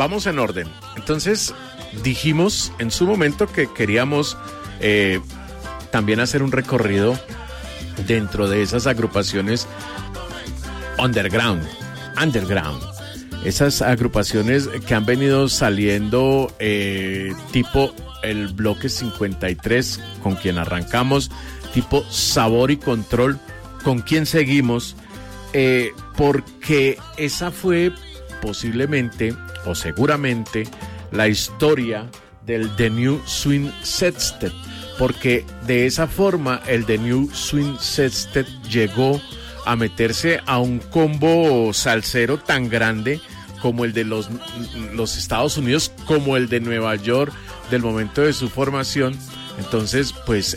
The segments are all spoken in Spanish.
vamos en orden. Entonces, dijimos en su momento que queríamos también hacer un recorrido dentro de esas agrupaciones underground. Esas agrupaciones que han venido saliendo tipo el Bloque 53, con quien arrancamos, tipo Sabor y Control, con quien seguimos, porque esa fue posiblemente o seguramente la historia del The New Swing Sextet, porque de esa forma el The New Swing Sextet llegó a meterse a un combo salsero tan grande como el de los Estados Unidos, como el de Nueva York del momento de su formación. Entonces, pues,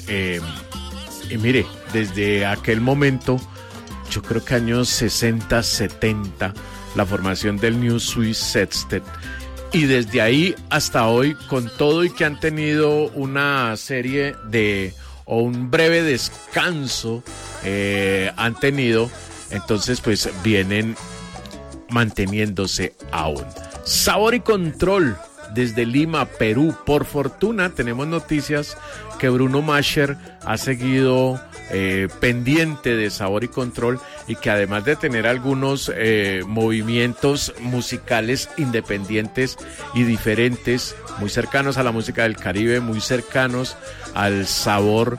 y mire, desde aquel momento, yo creo que años 60, 70, la formación del New Swing Sextet, y desde ahí hasta hoy, con todo y que han tenido una serie o un breve descanso, han tenido, entonces pues vienen manteniéndose aún. Sabor y Control desde Lima, Perú. Por fortuna tenemos noticias que Bruno Mascher ha seguido pendiente de Sabor y Control, y que además de tener algunos movimientos musicales independientes y diferentes, muy cercanos a la música del Caribe, muy cercanos al sabor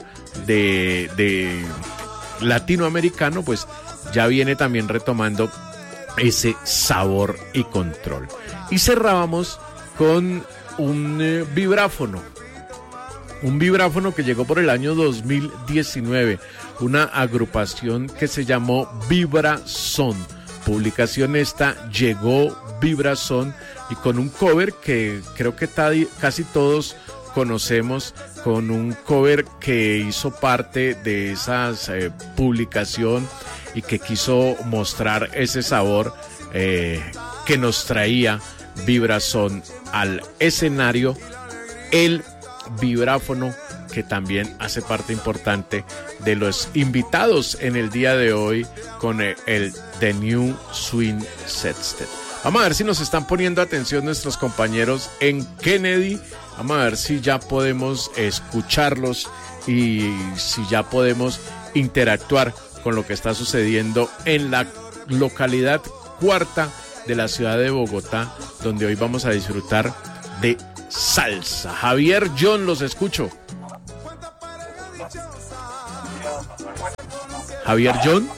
de latinoamericano, pues ya viene también retomando ese Sabor y Control. Y cerrábamos con un vibráfono que llegó por el año 2019, una agrupación que se llamó Vibrazón. Publicación esta, llegó Vibrazón, y con un cover que creo que casi todos conocemos, con un cover que hizo parte de esas publicación y que quiso mostrar ese sabor que nos traía Vibrazón al escenario. El vibráfono, que también hace parte importante de los invitados en el día de hoy con el The New Swing Sextet. Vamos a ver si nos están poniendo atención nuestros compañeros en Kennedy. Vamos a ver si ya podemos escucharlos y si ya podemos interactuar con lo que está sucediendo en la localidad cuarta de la ciudad de Bogotá, donde hoy vamos a disfrutar de salsa. Javier John, los escucho. Javier John.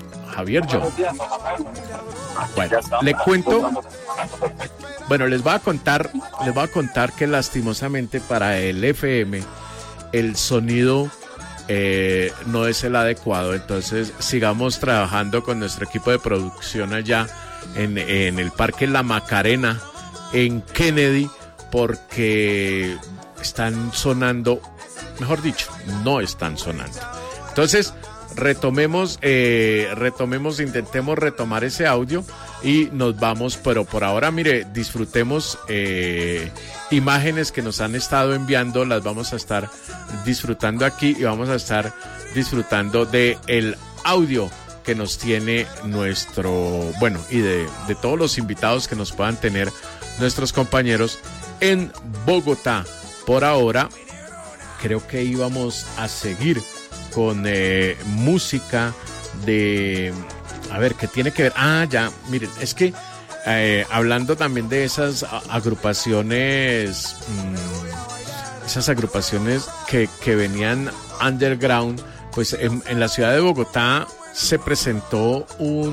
Bueno, le cuento. Bueno, les voy a contar que lastimosamente para el FM el sonido no es el adecuado. Entonces sigamos trabajando con nuestro equipo de producción allá en el Parque La Macarena, en Kennedy, porque están sonando, mejor dicho, no están sonando. Entonces, retomemos, intentemos retomar ese audio y nos vamos, pero por ahora, mire, disfrutemos imágenes que nos han estado enviando, las vamos a estar disfrutando aquí, y vamos a estar disfrutando de el audio que nos tiene nuestro, bueno, y de todos los invitados que nos puedan tener nuestros compañeros en Bogotá. Por ahora, creo que íbamos a seguir con música de, a ver, ¿qué tiene que ver? Ya, miren, es que hablando también de esas agrupaciones, que venían underground, pues en la ciudad de Bogotá se presentó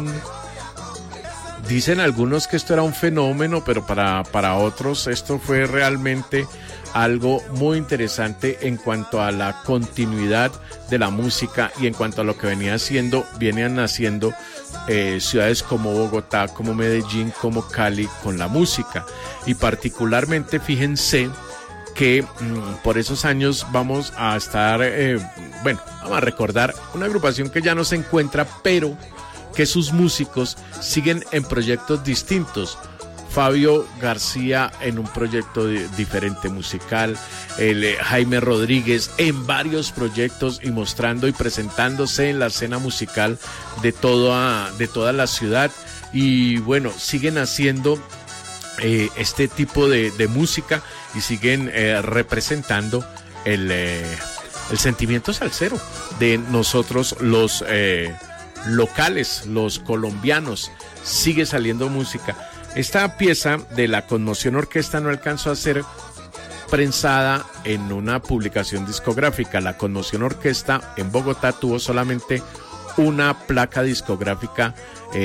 dicen algunos que esto era un fenómeno, pero para otros esto fue realmente algo muy interesante en cuanto a la continuidad de la música y en cuanto a lo que venían haciendo ciudades como Bogotá, como Medellín, como Cali con la música. Y particularmente, fíjense que por esos años vamos a estar, vamos a recordar una agrupación que ya no se encuentra, pero que sus músicos siguen en proyectos distintos. Fabio García en un proyecto diferente musical, Jaime Rodríguez en varios proyectos y mostrando y presentándose en la escena musical de toda la ciudad. Y bueno, siguen haciendo este tipo de música y siguen representando el sentimiento salsero de nosotros los locales, los colombianos. Sigue saliendo música. Esta pieza de La Conmoción Orquesta no alcanzó a ser prensada en una publicación discográfica. La Conmoción Orquesta en Bogotá tuvo solamente una placa discográfica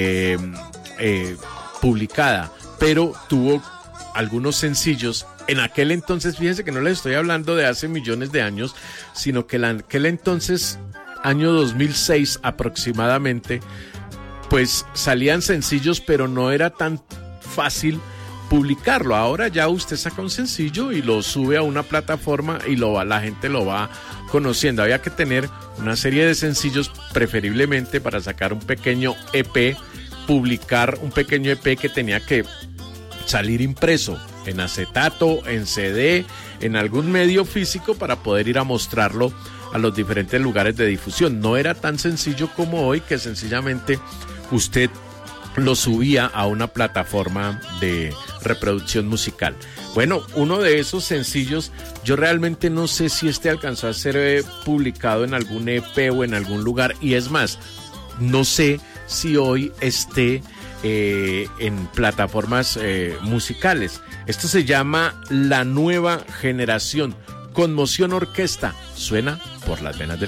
publicada, pero tuvo algunos sencillos. En aquel entonces, fíjense que no les estoy hablando de hace millones de años, sino que en aquel entonces, año 2006 aproximadamente, pues salían sencillos, pero no era tan fácil publicarlo. Ahora ya usted saca un sencillo y lo sube a una plataforma y la gente lo va conociendo. Había que tener una serie de sencillos, preferiblemente para sacar un pequeño EP, publicar un pequeño EP que tenía que salir impreso en acetato, en CD, en algún medio físico para poder ir a mostrarlo a los diferentes lugares de difusión. No era tan sencillo como hoy, que sencillamente usted lo subía a una plataforma de reproducción musical. Bueno, uno de esos sencillos, yo realmente no sé si alcanzó a ser publicado en algún EP o en algún lugar, y es más, no sé si hoy esté en plataformas musicales. Esto se llama La Nueva Generación, Conmoción Orquesta. Suena por las venas del